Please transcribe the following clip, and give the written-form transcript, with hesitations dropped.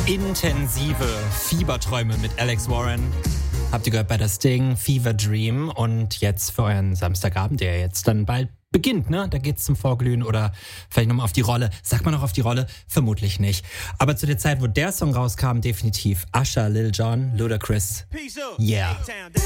Intensive Fieberträume mit Alex Warren. Habt ihr gehört bei das Ding Fever Dream. Und jetzt für euren Samstagabend, der jetzt dann bald beginnt, ne? Da geht's zum Vorglühen oder vielleicht nochmal auf die Rolle. Sagt man noch auf die Rolle? Vermutlich nicht. Aber zu der Zeit, wo der Song rauskam, definitiv Usher, Lil Jon, Ludacris. Yeah.